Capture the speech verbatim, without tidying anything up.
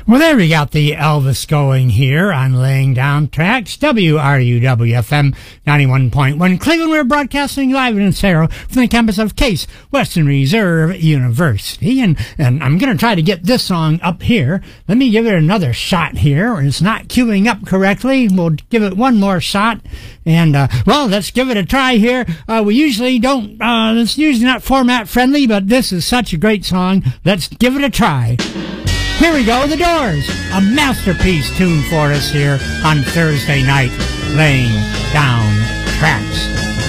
Well, there we got the Elvis going here on Laying Down Tracks, W R U W F M ninety-one point one. Cleveland, we're broadcasting live in Cerro from the campus of Case Western Reserve University. And, and I'm going to try to get this song up here. Let me give it another shot here. It's not queuing up correctly. We'll give it one more shot. And, uh, well, let's give it a try here. Uh, we usually don't, uh, it's usually not format friendly, but this is such a great song. Let's give it a try. Here we go, The Doors, a masterpiece tune for us here on Thursday night, Laying Down Tracks.